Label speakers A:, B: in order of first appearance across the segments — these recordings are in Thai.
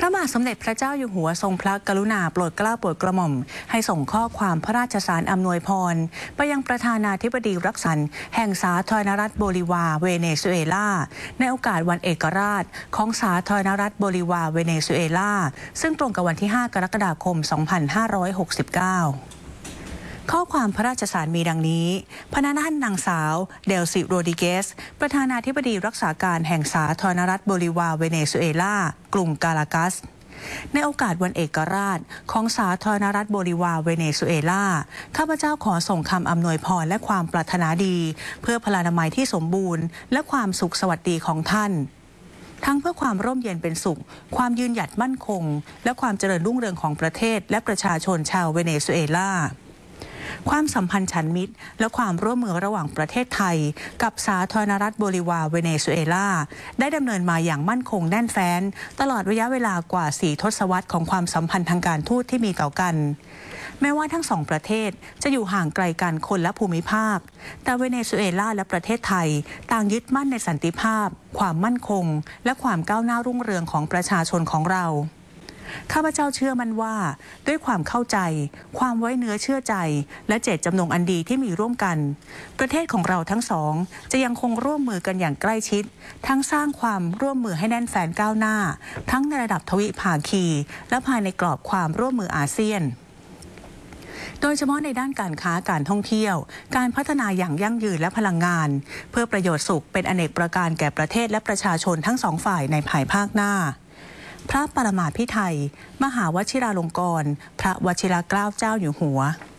A: ระบาทสมเด็จพระเจ้าอยู่หัวทรงพระกรุณาโปรดเกล้าโปรดกระหม่อมให้ส่งข้อความพระราชสารอำนวยพรไปยังประธานาธิบดีรักษาแห่งสาธารณรัฐโบลิวาเวเนซุเอลาในโอกาสวันเอกราชของสาธารณรัฐโบลิวาเวเนซุเอลาซึ่งตรงกับวันที่ 5 กรกฎาคม 2569ข้อความพระราชสารมีดังนี้พระท่านนางสาวเดลซิโรดิเกสประธานาธิบดีรักษาการแห่งสาธารณรัฐโบลิวาเวเนซุเอลากรุงกาลากัสในโอกาสวันเอกราชของสาธารณรัฐโบลิวาเวเนซุเอลาข้าพเจ้าขอส่งคำอำนวยพรและความปรารถนาดีเพื่อพลานามัยที่สมบูรณ์และความสุขสวัสดีของท่านทั้งเพื่อความร่มเย็นเป็นสุขความยืนหยัดมั่นคงและความเจริญรุ่งเรืองของประเทศและประชาชนชาวเวเนซุเอลาความสัมพันธ์ฉันมิตรและความร่วมมือระหว่างประเทศไทยกับสาธารณรัฐโบลิวาเวเนซุเอลาได้ดำเนินมาอย่างมั่นคงแน่นแฟ้นตลอดระยะเวลากว่า4 ทศวรรษของความสัมพันธ์ทางการทูตที่มีต่อกันแม้ว่าทั้งสองประเทศจะอยู่ห่างไกลกันคนละภูมิภาคแต่เวเนซุเอลาและประเทศไทยต่างยึดมั่นในสันติภาพความมั่นคงและความก้าวหน้ารุ่งเรืองของประชาชนของเราข้าพเจ้าเชื่อมั่นว่าด้วยความเข้าใจความไว้เนื้อเชื่อใจและเจตจำนงอันดีที่มีร่วมกันประเทศของเราทั้งสองจะยังคงร่วมมือกันอย่างใกล้ชิดทั้งสร้างความร่วมมือให้แน่นแฟ้นก้าวหน้าทั้งในระดับทวิภาคีและภายในกรอบความร่วมมืออาเซียนโดยเฉพาะในด้านการค้าการท่องเที่ยวการพัฒนาอย่างยั่งยืนและพลังงานเพื่อประโยชน์สุขเป็นอเนกประการแก่ประเทศและประชาชนทั้งสองฝ่ายในภายภาคหน้าพระปรมาภิไธยมหาวชิราลงกรณ์พระวชิรเกล้าเจ้าอยู่หัว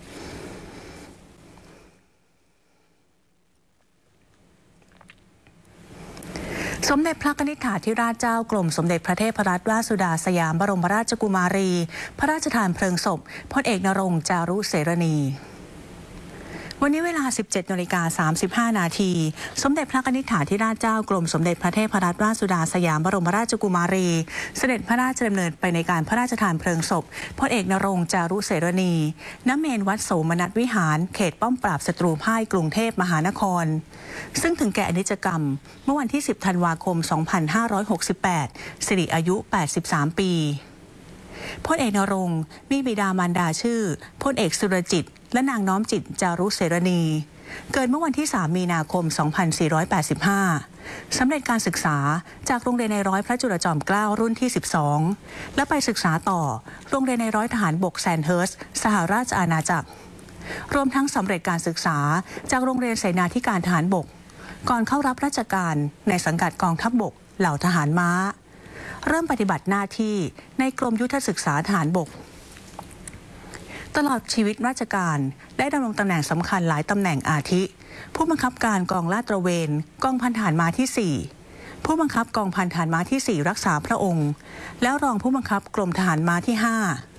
A: สมเด็จพระนิธิถาธิราชเจ้ากรมสมเด็จพระเทพรัตนราชสุดาสยามบรมราชกุมารีพระราชทานเพลิงศพพลเอกนรงค์จารุเสรณีวันนี้เวลา 17:35 นาทีสมเด็จพระนิธิถาธิราชเจ้ากรมสมเด็จพระเทพรัตนราชสุดาสยามบรมราชกุมารีเสด็จพระราชดำเนินไปในการพระราชทานเพลิงศพพลเอกนรงค์จารุเสรณีณเมนวัดโสมนัสวิหารเขตป้อมปราบศัตรูพ่ายกรุงเทพมหานครซึ่งถึงแก่อนิจกรรมเมื่อวันที่ 10 ธันวาคม 2568 สิริอายุ 83 ปีพลเอกนรงค์มีบิดามารดาชื่อพลเอกสุรจิตและนางน้อมจิตจารุเสรณีเกิดเมื่อวันที่ 3 มีนาคม 2485 สำเร็จการศึกษาจากโรงเรียนในร้อยพระจุลจอมเกล้ารุ่นที่ 12 และไปศึกษาต่อโรงเรียนในร้อยทหารบกแซนเฮิร์สสหราชอาณาจักรรวมทั้งสำเร็จการศึกษาจากโรงเรียนเสนาธิการทหารบกก่อนเข้ารับราชการในสังกัดกองทัพบกเหล่าทหารม้าเริ่มปฏิบัติหน้าที่ในกรมยุทธศึกษาทหารบกตลอดชีวิตราชการได้ดำรงตำแหน่งสำคัญหลายตำแหน่งอาทิผู้บังคับการกองลาดตระเวนกองพันทหารม้าที่ 4ผู้บังคับกองพันทหารม้าที่ 4รักษาพระองค์แล้วรองผู้บังคับกรมทหารม้าที่ 5